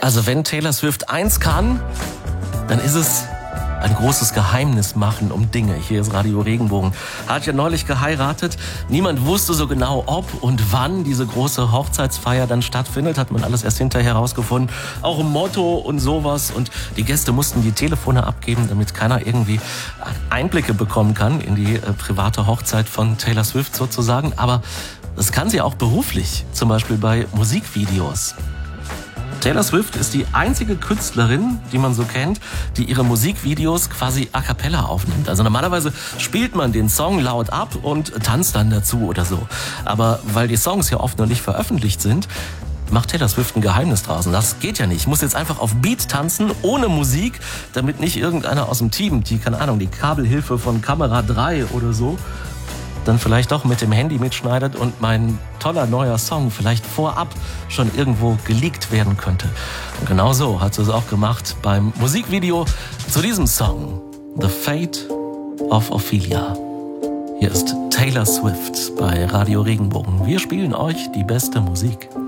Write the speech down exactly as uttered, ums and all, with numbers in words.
Also wenn Taylor Swift eins kann, dann ist es ein großes Geheimnis machen um Dinge. Hier ist Radio Regenbogen. Hat ja neulich geheiratet. Niemand wusste so genau, ob und wann diese große Hochzeitsfeier dann stattfindet. Hat man alles erst hinterher herausgefunden. Auch ein Motto und sowas. Und die Gäste mussten die Telefone abgeben, damit keiner irgendwie Einblicke bekommen kann in die äh, private Hochzeit von Taylor Swift sozusagen. Aber das kann sie auch beruflich. Zum Beispiel bei Musikvideos. Taylor Swift ist die einzige Künstlerin, die man so kennt, die ihre Musikvideos quasi a cappella aufnimmt. Also normalerweise spielt man den Song laut ab und tanzt dann dazu oder so. Aber weil die Songs ja oft noch nicht veröffentlicht sind, macht Taylor Swift ein Geheimnis draußen. Das geht ja nicht. Ich muss jetzt einfach auf Beat tanzen, ohne Musik, damit nicht irgendeiner aus dem Team, die, keine Ahnung, die Kabelhilfe von Kamera drei oder so, dann vielleicht doch mit dem Handy mitschneidet und mein toller neuer Song vielleicht vorab schon irgendwo geleakt werden könnte. Und genau so hat sie es auch gemacht beim Musikvideo zu diesem Song, The Fate of Ophelia. Hier ist Taylor Swift bei Radio Regenbogen. Wir spielen euch die beste Musik.